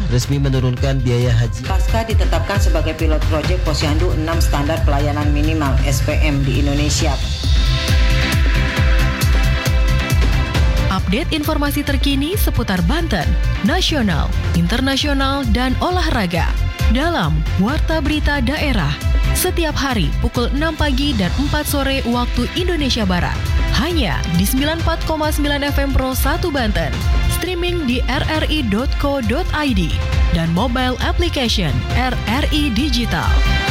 resmi menurunkan biaya haji. Pasca ditetapkan sebagai pilot proyek Posyandu 6 standar pelayanan minimal SPM di Indonesia. Update informasi terkini seputar Banten, nasional, internasional, dan olahraga dalam Warta Berita Daerah setiap hari pukul 6 pagi dan 4 sore waktu Indonesia Barat. Hanya di 94,9 FM Pro 1 Banten, streaming di rri.co.id dan mobile application RRI Digital.